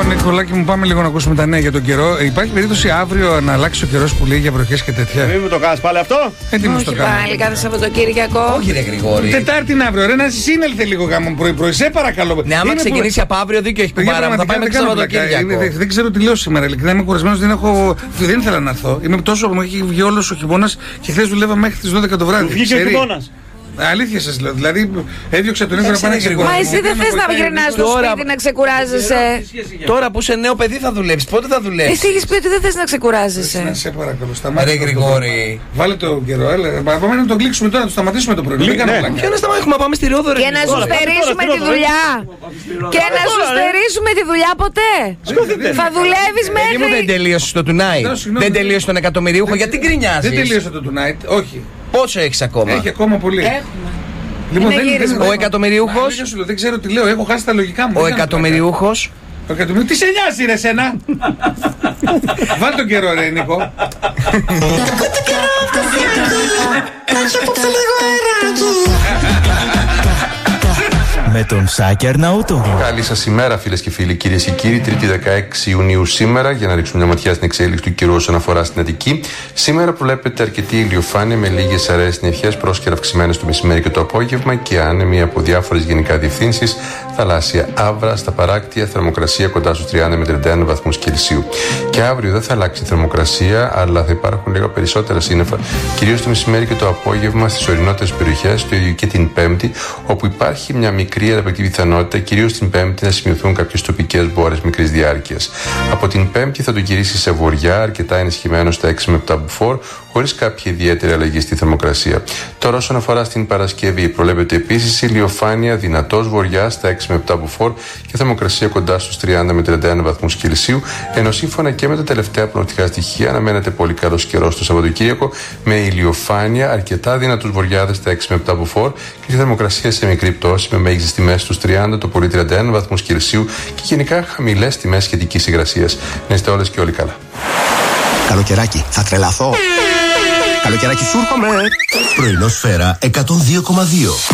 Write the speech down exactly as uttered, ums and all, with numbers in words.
Λοιπόν, Νικολάκη μου, πάμε λίγο να ακούσουμε τα νέα για τον καιρό. Υπάρχει περίπτωση αύριο να αλλάξει ο καιρός που λέει για βροχές και τέτοια? Μην μου το κάνεις πάλι αυτό. Έτοιμος το κάνω. Πάλι κάθε Σαββατοκύριακο. Όχι, ρε Γρηγόρη. Τετάρτη είναι αύριο, ρε, να συνέλθε λίγο γάμο πρωί-πρωί. Σε παρακαλώ. Ναι, άμα ξεκινήσει από αύριο, δίκιο έχει κουμπάρα μου. Θα πάμε και Σαββατοκύριακο. Δεν ξέρω τι λέω σήμερα. Ειλικρινά είμαι κουρασμένος, δεν έχω. Δεν ήθελα να έρθω. Είμαι τόσο. Μου έχει βγει όλος ο χειμώνας και χθες δουλεύα μέχρι τις δώδεκα το βράδυ. Βγήκε ο χειμώνας. Αλήθεια σας λέω. Δηλαδή έδιωξα τον Νίκο να πάνε σε. Μα εσύ δεν θες να γυρνάς στο σπίτι να ξεκουράζεσαι? Τώρα που είσαι νέο παιδί θα δουλεύεις. Πότε θα δουλεύεις? Εσύ έχεις πει ότι δεν θες να ξεκουράζεσαι. Να σε παρακαλώ, σταμάτησε. Ρε Γρηγόρη. Βάλε το καιρό, έλα. Πάμε να το κλείξουμε τώρα, να το σταματήσουμε το πρωί. Δεν κάνω πλάκα. Ποιο να σταματήσουμε, πάμε στη Ρόδο, ρε. Και να σου στερήσουμε τη δουλειά. Και να σου στερήσουμε τη δουλειά ποτέ. Θα δουλεύεις μέχρι. Παιδί μου, δεν τελείωσε το Tonight. Δεν τελείωσε τον εκατομμυριούχο, γιατί γκρινιάζεις? Δεν τελείωσε το Tonight, όχι. Πόσο έχεις ακόμα? Έχει ακόμα πολύ. Λοιπόν, δεν, ο εκατομμυριούχος. Δεν, δεν ξέρω τι λέω, έχω χάσει τα λογικά μου. Ο εκατομμυριούχος. Ο εκατομμυριούχος. Τι σε νοιάζει ρε σένα? Βάλ τον καιρό ρε Νίκο. Με τον Σάκη Αρναούτο. Καλή σας ημέρα, φίλες και φίλοι, κυρίες και κύριοι. Τρίτη δεκαέξι Ιουνίου σήμερα, για να ρίξουμε μια ματιά στην εξέλιξη του καιρού όσον αφορά στην Αττική. Σήμερα προβλέπεται αρκετή ηλιοφάνεια με λίγες αραιές νεφιές, πρόσκαιρα αυξημένες το μεσημέρι και το απόγευμα και άνεμοι από διάφορες γενικά διευθύνσεις. Θαλάσσια άβρα στα παράκτια, θερμοκρασία κοντά στους τριάντα με τριάντα ένα βαθμούς Κελσίου. Και αύριο δεν θα αλλάξει η θερμοκρασία, αλλά θα υπάρχουν λίγο περισσότερα σύννεφα, κυρίως το μεσημέρι και το απόγευμα στις ορεινότερες περιοχές, το ίδιο και την Πέμπτη, όπου υπάρχει μια μικρή αναπληκτική πιθανότητα, κυρίως την Πέμπτη, να σημειωθούν κάποιες τοπικές μπόρες μικρής διάρκειας. Από την Πέμπτη θα το γυρίσει σε βορειά, αρκετά ενισχυμένο στα έξι με επτά μποφόρ, χωρίς κάποια ιδιαίτερη αλλαγή στη θερμοκρασία. Τώρα, όσον αφορά στην Παρασκευή, προβλέπεται επίσης ηλιοφάνεια, δυνατός βορειά στα έξι με επτά μποφόρ και θερμοκρασία κοντά στους τριάντα με τριάντα ένα βαθμούς Κελσίου, ενώ σύμφωνα και με τα τελευταία προγνωστικά στοιχεία αναμένεται πολύ καλός καιρός το Σαββατοκύριακο, με ηλιοφάνεια, αρκετά δυνατούς βοριάδες στα έξι με επτά μποφόρ και θερμοκρασία σε μικρή πτώση, με μέγιστες τιμές στους τριάντα, το πολύ τριάντα ένα βαθμούς Κελσίου και γενικά χαμηλές τιμές σχετικής υγρασίας. Να είστε όλες και όλοι καλά. Καλοκαιράκι, θα τρελαθώ. Καλοκαιράκι σου έρχομαι. Πρωινό Σφαίρα εκατόν δύο κόμμα δύο.